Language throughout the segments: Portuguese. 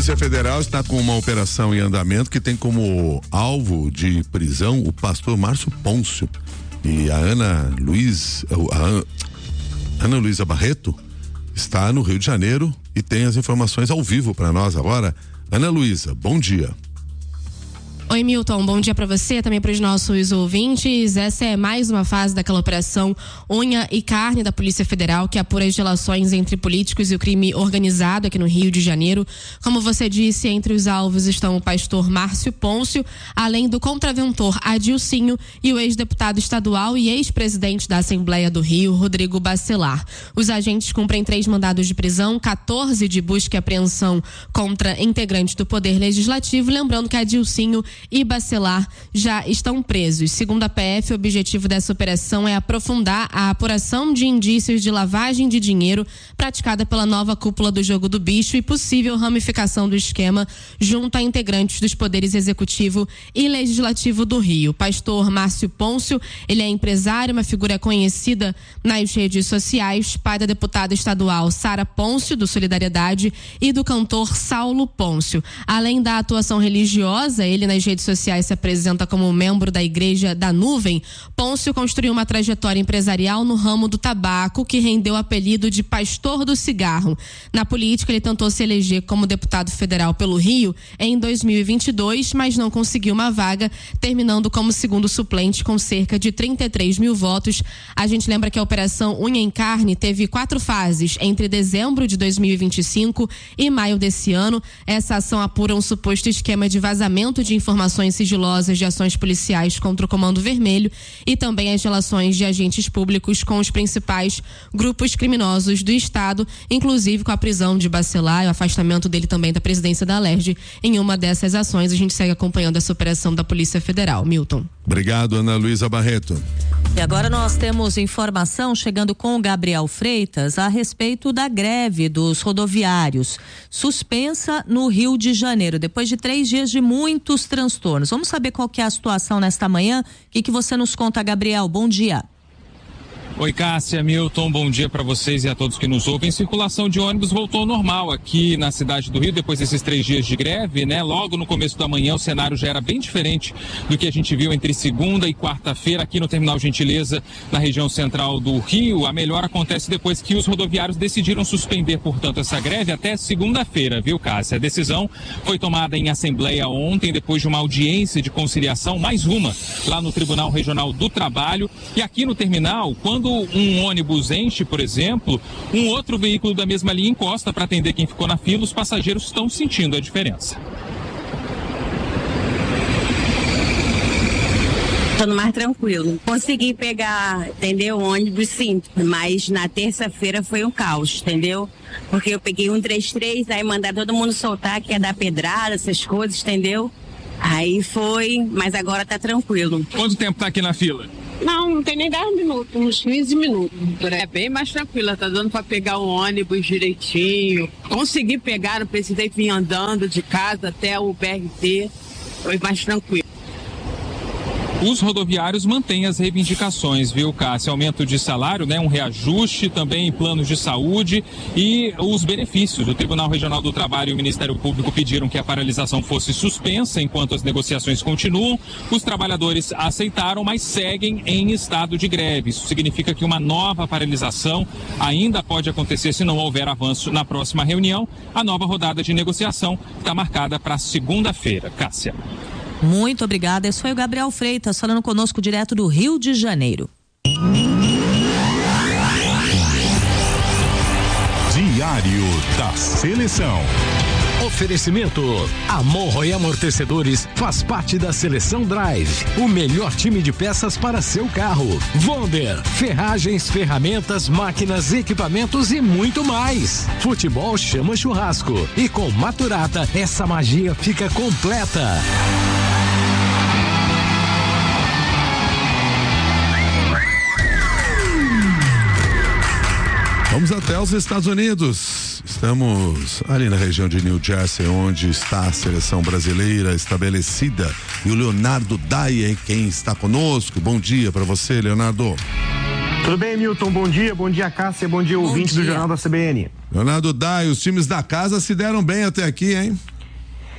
Polícia Federal está com uma operação em andamento que tem como alvo de prisão o pastor Márcio Pôncio e a Ana Luísa Barreto está no Rio de Janeiro e tem as informações ao vivo para nós agora. Ana Luísa, bom dia. Oi, Milton, bom dia para você, também para os nossos ouvintes. Essa é mais uma fase daquela operação Unha e Carne da Polícia Federal, que apura as relações entre políticos e o crime organizado aqui no Rio de Janeiro. Como você disse, entre os alvos estão o pastor Márcio Pôncio, além do contraventor Adilcinho e o ex-deputado estadual e ex-presidente da Assembleia do Rio, Rodrigo Bacelar. Os agentes cumprem 3 mandados de prisão, 14 de busca e apreensão contra integrantes do Poder Legislativo, lembrando que Adilcinho e Bacelar já estão presos. Segundo a PF, o objetivo dessa operação é aprofundar a apuração de indícios de lavagem de dinheiro praticada pela nova cúpula do Jogo do Bicho e possível ramificação do esquema junto a integrantes dos poderes executivo e legislativo do Rio. Pastor Márcio Pôncio, ele é empresário, uma figura conhecida nas redes sociais, pai da deputada estadual Sara Pôncio, do Solidariedade, e do cantor Saulo Pôncio. Além da atuação religiosa, ele nas redes sociais se apresenta como membro da Igreja da Nuvem. Pôncio construiu uma trajetória empresarial no ramo do tabaco que rendeu o apelido de Pastor do Cigarro. Na política, ele tentou se eleger como deputado federal pelo Rio em 2022, mas não conseguiu uma vaga, terminando como segundo suplente com cerca de 33 mil votos. A gente lembra que a Operação Unha em Carne teve 4 fases entre dezembro de 2025 e maio desse ano. Essa ação apura um suposto esquema de vazamento de informações sigilosas de ações policiais contra o Comando Vermelho e também as relações de agentes públicos com os principais grupos criminosos do estado, inclusive com a prisão de Bacelar e o afastamento dele também da presidência da Alerj. Em uma dessas ações, a gente segue acompanhando essa operação da Polícia Federal. Milton. Obrigado, Ana Luísa Barreto. E agora nós temos informação chegando com o Gabriel Freitas a respeito da greve dos rodoviários, suspensa no Rio de Janeiro, depois de 3 dias de muitos transtornos. Vamos saber qual que é a situação nesta manhã? O que você nos conta, Gabriel? Bom dia. Oi, Cássia, Milton, bom dia para vocês e a todos que nos ouvem. Circulação de ônibus voltou ao normal aqui na cidade do Rio, depois desses 3 dias de greve, né? Logo no começo da manhã o cenário já era bem diferente do que a gente viu entre segunda e quarta-feira aqui no Terminal Gentileza, na região central do Rio. A melhora acontece depois que os rodoviários decidiram suspender, portanto, essa greve até segunda-feira, viu, Cássia? A decisão foi tomada em assembleia ontem, depois de uma audiência de conciliação, mais uma, lá no Tribunal Regional do Trabalho. E aqui no terminal, quando um ônibus enche, por exemplo, um outro veículo da mesma linha encosta para atender quem ficou na fila, os passageiros estão sentindo a diferença. Tô mais tranquilo. Consegui pegar, entendeu? O ônibus sim, mas na terça-feira foi um caos, entendeu? Porque eu peguei 133, aí mandaram todo mundo soltar, que ia dar pedrada, essas coisas, entendeu? Aí foi, mas agora tá tranquilo. Quanto tempo tá aqui na fila? Não tem nem 10 minutos, uns 15 minutos. É bem mais tranquila, tá dando pra pegar o ônibus direitinho. Consegui pegar, não precisei vir andando de casa até o BRT, foi mais tranquilo. Os rodoviários mantêm as reivindicações, viu, Cássia? Aumento de salário, né? Um reajuste, também planos de saúde e os benefícios. O Tribunal Regional do Trabalho e o Ministério Público pediram que a paralisação fosse suspensa enquanto as negociações continuam. Os trabalhadores aceitaram, mas seguem em estado de greve. Isso significa que uma nova paralisação ainda pode acontecer se não houver avanço na próxima reunião. A nova rodada de negociação está marcada para segunda-feira. Cássia. Muito obrigada. Esse foi o Gabriel Freitas falando conosco direto do Rio de Janeiro. Diário da Seleção. Oferecimento: Amorro e Amortecedores faz parte da Seleção Drive, o melhor time de peças para seu carro. Vonder, ferragens, ferramentas, máquinas, equipamentos e muito mais. Futebol chama churrasco e com Maturata essa magia fica completa. Vamos até os Estados Unidos. Estamos ali na região de New Jersey, onde está a seleção brasileira estabelecida. E o Leonardo Dai é quem está conosco. Bom dia para você, Leonardo. Tudo bem, Milton? Bom dia, Cássia, bom dia, ouvinte do Jornal da CBN. Leonardo Dai, os times da casa se deram bem até aqui, hein?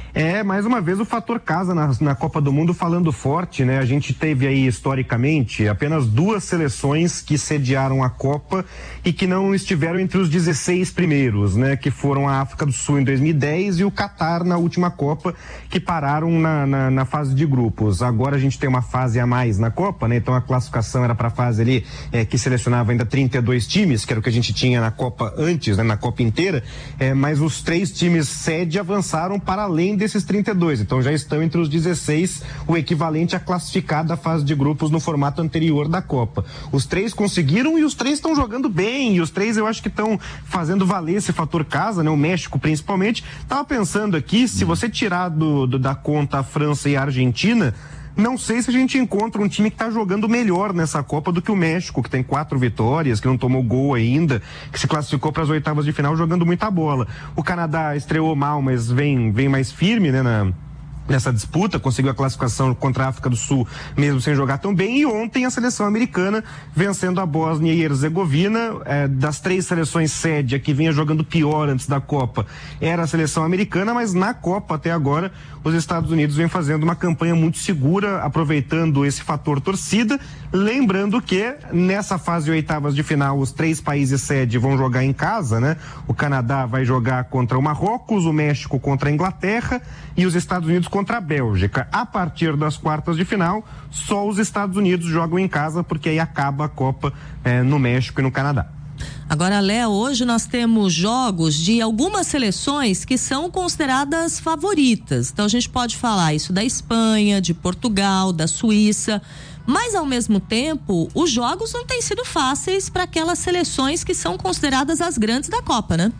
É, mais uma vez, o fator casa na Copa do Mundo falando forte, né? A gente teve aí, historicamente, apenas 2 seleções que sediaram a Copa e que não estiveram entre os 16 primeiros, né? Que foram a África do Sul em 2010 e o Catar na última Copa, que pararam na fase de grupos. Agora a gente tem uma fase a mais na Copa, né? Então a classificação era para a fase ali que selecionava ainda 32 times, que era o que a gente tinha na Copa antes, né? Na Copa inteira, mas os 3 times sede avançaram para além desses 32, então já estão entre os 16, o equivalente a classificar da fase de grupos no formato anterior da Copa. Os 3 conseguiram e os 3 estão jogando bem, e os 3 eu acho que estão fazendo valer esse fator casa, né? O México principalmente. Tava pensando aqui, se você tirar da conta a França e a Argentina, não sei se a gente encontra um time que está jogando melhor nessa Copa do que o México, que tem 4 vitórias, que não tomou gol ainda, que se classificou para as oitavas de final jogando muita bola. O Canadá estreou mal, mas vem mais firme, né, nessa disputa, conseguiu a classificação contra a África do Sul, mesmo sem jogar tão bem, e ontem a seleção americana vencendo a Bósnia e Herzegovina, das 3 seleções sede, a que vinha jogando pior antes da Copa, era a seleção americana, mas na Copa até agora, os Estados Unidos vem fazendo uma campanha muito segura, aproveitando esse fator torcida, lembrando que nessa fase oitavas de final, os 3 países sede vão jogar em casa, né? O Canadá vai jogar contra o Marrocos, o México contra a Inglaterra e os Estados Unidos contra a Bélgica. A partir das quartas de final, só os Estados Unidos jogam em casa, porque aí acaba a Copa no México e no Canadá. Agora, Léo, hoje nós temos jogos de algumas seleções que são consideradas favoritas. Então a gente pode falar isso da Espanha, de Portugal, da Suíça, mas ao mesmo tempo os jogos não têm sido fáceis para aquelas seleções que são consideradas as grandes da Copa, né?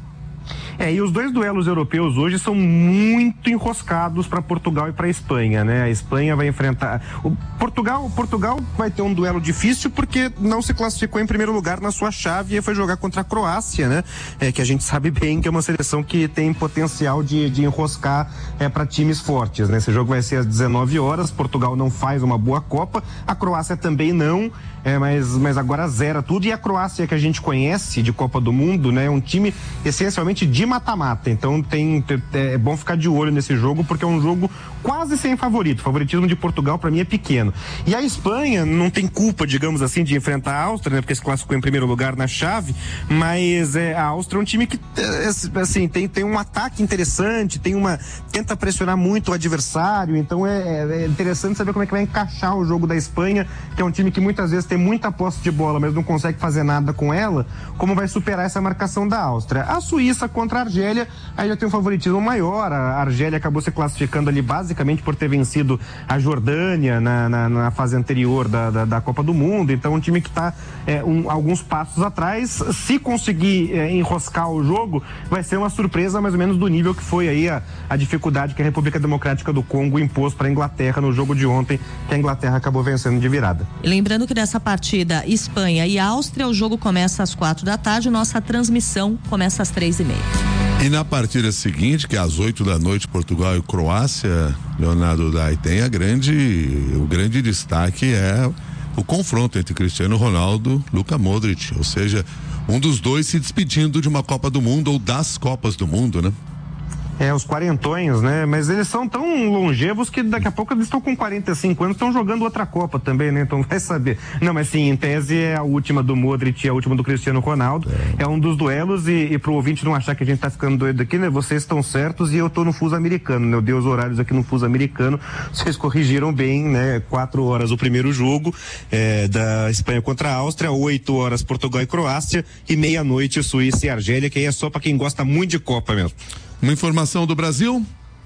E os 2 duelos europeus hoje são muito enroscados para Portugal e para a Espanha, né? A Espanha vai enfrentar Portugal vai ter um duelo difícil porque não se classificou em primeiro lugar na sua chave e foi jogar contra a Croácia, né? Que a gente sabe bem que é uma seleção que tem potencial de enroscar para times fortes, né? Esse jogo vai ser às 19 horas, Portugal não faz uma boa Copa, a Croácia também não, mas agora zera tudo, e a Croácia que a gente conhece de Copa do Mundo, né? É um time essencialmente de mata-mata, então é bom ficar de olho nesse jogo, porque é um jogo quase sem favorito. O favoritismo de Portugal para mim é pequeno. E a Espanha não tem culpa, digamos assim, de enfrentar a Áustria, né? Porque se classificou em primeiro lugar na chave, mas a Áustria é um time que assim, tem um ataque interessante, tenta pressionar muito o adversário, então é interessante saber como é que vai encaixar o jogo da Espanha, que é um time que muitas vezes tem muita posse de bola, mas não consegue fazer nada com ela, como vai superar essa marcação da Áustria. A Suíça contra a Argélia, aí já tem um favoritismo maior. A Argélia acabou se classificando ali basicamente por ter vencido a Jordânia na fase anterior da Copa do Mundo, então um time que está alguns passos atrás. Se conseguir enroscar o jogo, vai ser uma surpresa mais ou menos do nível que foi aí a dificuldade que a República Democrática do Congo impôs para a Inglaterra no jogo de ontem, que a Inglaterra acabou vencendo de virada. E lembrando que nessa partida Espanha e Áustria, o jogo começa às 4h, nossa transmissão começa às 3h30. E na partida seguinte, que é às 20h, Portugal e Croácia, Leonardo Dai, tem o grande destaque é o confronto entre Cristiano Ronaldo e Luka Modric, ou seja, um dos dois se despedindo de uma Copa do Mundo ou das Copas do Mundo, né? Os quarentões, né? Mas eles são tão longevos que daqui a pouco eles estão com 45 anos, estão jogando outra Copa também, né? Então vai saber. Não, mas sim, em tese é a última do Modric e a última do Cristiano Ronaldo. É um dos duelos e pro ouvinte não achar que a gente tá ficando doido aqui, né? Vocês estão certos e eu tô no fuso americano, né? Eu dei os horários aqui no fuso americano. Vocês corrigiram bem, né? 4 horas o primeiro jogo da Espanha contra a Áustria, 8 horas Portugal e Croácia e meia-noite Suíça e Argélia, que aí é só pra quem gosta muito de Copa mesmo. Uma informação do Brasil?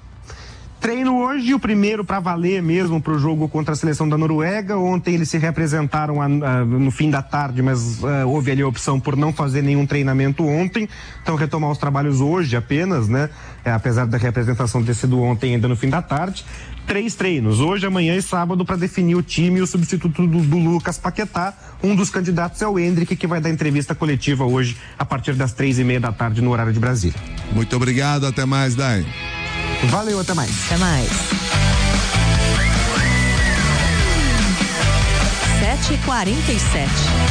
Treino hoje, o primeiro para valer mesmo para o jogo contra a seleção da Noruega. Ontem eles se representaram no fim da tarde, mas houve ali a opção por não fazer nenhum treinamento ontem. Então retomar os trabalhos hoje apenas, né? Apesar da representação ter sido ontem ainda no fim da tarde. 3 treinos, hoje, amanhã e sábado, para definir o time e o substituto do Lucas Paquetá. Um dos candidatos é o Endrick, que vai dar entrevista coletiva hoje a partir das 3h30 no horário de Brasília. Muito obrigado, até mais, Dai. Valeu, até mais. Até mais. 7h47.